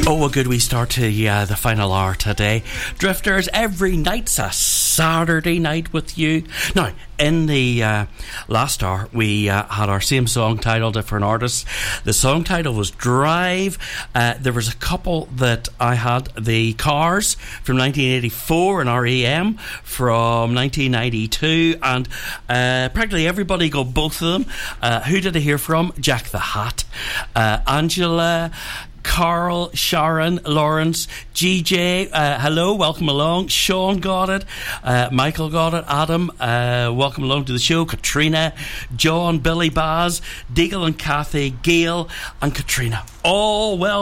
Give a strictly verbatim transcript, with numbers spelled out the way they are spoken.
Oh, a good wee start to uh, the final hour today. Drifters, every night's a Saturday night with you. Now, in the uh, last hour, we uh, had our same song title, different artists. The song title was Drive. Uh, there was a couple that I had. The Cars from nineteen eighty-four and R E M from nineteen ninety-two. And uh, practically everybody got both of them. Uh, who did I hear from? Jack the Hat. Uh, Angela... Carl, Sharon, Lawrence, G J, uh, hello, welcome along. Sean got it, uh, Michael got it, Adam, uh, welcome along to the show. Katrina, John, Billy Baz, Deagle and Kathy, Gail and Katrina. All well